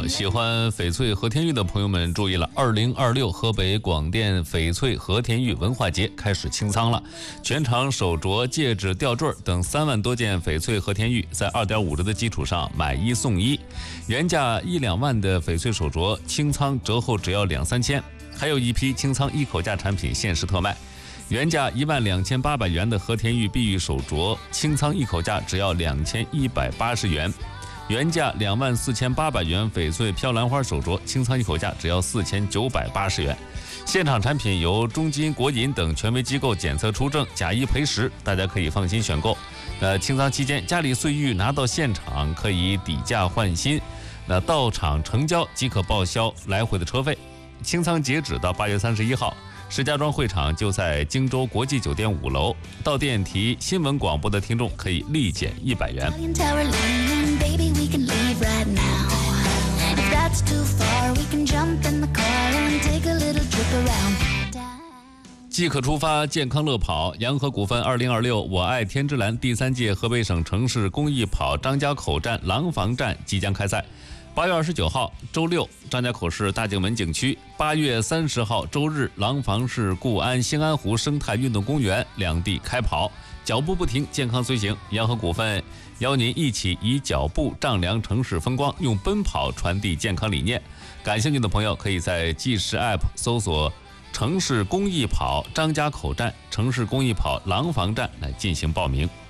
喜欢翡翠和田玉的朋友们注意了，2026河北广电翡翠和田玉文化节开始清仓了，全场手镯、戒指、吊坠等3万多件翡翠和田玉，在2.5折的基础上买1送1，原价1-2万的翡翠手镯清仓折后只要2-3千，还有一批清仓一口价产品限时特卖。原价12800元的和田玉碧玉手镯，清仓一口价只要2180元；原价24800元翡翠飘兰花手镯，清仓一口价只要4980元。现场产品由中金、国银等权威机构检测出证，假一赔10，大家可以放心选购。清仓期间，家里碎玉拿到现场可以抵价换新，到场成交即可报销来回的车费。清仓截止到8月31号。石家庄会场就在荆州国际酒店5楼，到店提新闻广播的听众可以立减100元。即可出发，健康乐跑。洋河股份2026我爱天之蓝第3届河北省城市公益跑张家口站廊坊站即将开赛。8月29号周六，张家口市大井门景区；8月30号周日，廊坊市固安兴安湖生态运动公园两地开跑。脚步不停，健康随行。洋河股份邀您一起以脚步丈量城市风光，用奔跑传递健康理念。感兴趣的朋友可以在即时 App 搜索城市公益跑张家口站、城市公益跑廊坊站来进行报名。